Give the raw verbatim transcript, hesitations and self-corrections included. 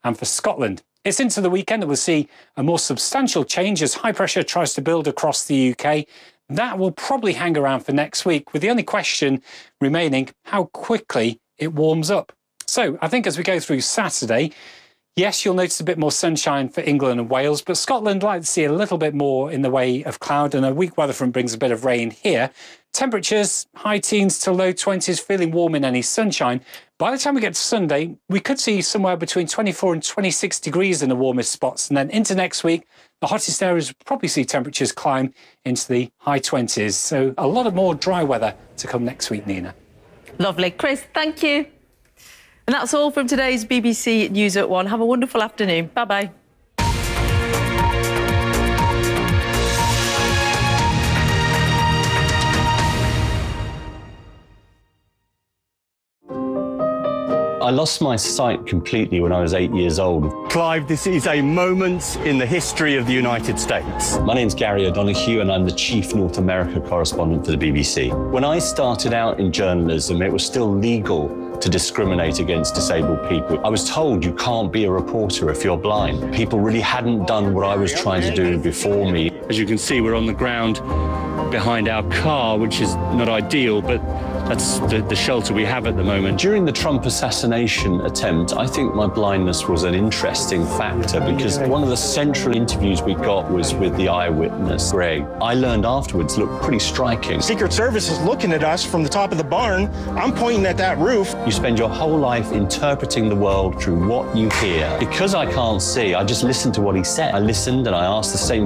and for Scotland. It's into the weekend that we'll see a more substantial change as high pressure tries to build across the U K. That will probably hang around for next week, with the only question remaining how quickly it warms up. So I think as we go through Saturday, yes, you'll notice a bit more sunshine for England and Wales, but Scotland like to see a little bit more in the way of cloud, and a weak weather front brings a bit of rain here. Temperatures, high teens to low twenties, feeling warm in any sunshine. By the time we get to Sunday, we could see somewhere between twenty-four and twenty-six degrees in the warmest spots. And then into next week, the hottest areas will probably see temperatures climb into the high twenties. So a lot of more dry weather to come next week, Nina. Lovely. Chris, thank you. And that's all from today's B B C News at One. Have a wonderful afternoon. Bye-bye. I lost my sight completely when I was eight years old. Clive, this is a moment in the history of the United States. My name's Gary O'Donoghue and I'm the Chief North America correspondent for the B B C. When I started out in journalism, it was still legal to discriminate against disabled people. I was told you can't be a reporter if you're blind. People really hadn't done what I was trying to do before me. As you can see, we're on the ground behind our car, which is not ideal, but that's the, the shelter we have at the moment. During the Trump assassination attempt, I think my blindness was an interesting factor because one of the central interviews we got was with the eyewitness, Greg. I learned afterwards looked pretty striking. Secret Service is looking at us from the top of the barn. I'm pointing at that roof. You spend your whole life interpreting the world through what you hear. Because I can't see, I just listened to what he said. I listened and I asked the same